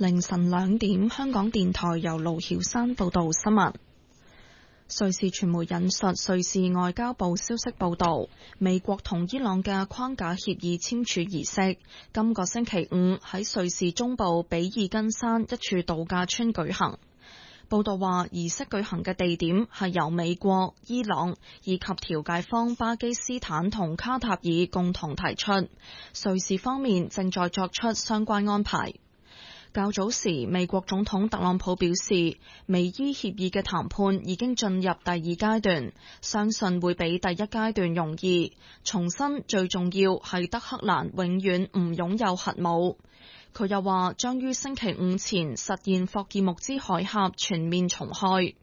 凌晨2點，香港電台由盧曉山報道新聞。瑞士傳媒引述瑞士外交部消息報道，美國同伊朗嘅框架協議簽署儀式今個星期五喺瑞士中部比爾根山一處度假村舉行。報道話，儀式舉行嘅地點係由美國、伊朗以及調解方巴基斯坦同卡塔爾共同提出，瑞士方面正在作出相關安排。較早時，美國總統特朗普表示，美伊協議嘅談判已經進入第二階段，相信會比第一階段容易。重申最重要係德黑蘭永遠唔擁有核武。佢又話將於星期五前實現霍爾木茲海峽全面重開。